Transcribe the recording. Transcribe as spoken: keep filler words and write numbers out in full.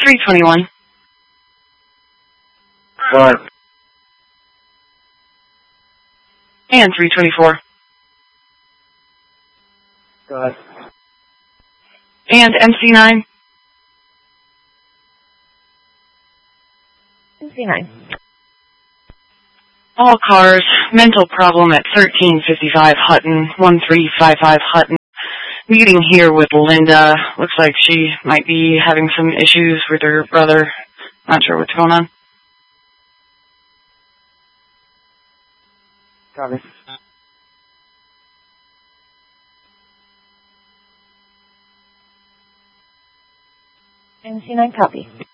three twenty-one. Got it. And three twenty-four. Got it. And M C nine. M C nine. All cars, mental problem at thirteen fifty-five Hutton, one three five five Hutton. Meeting here with Linda. Looks like she might be having some issues with her brother. Not sure what's going on. Copy. M C nine copy.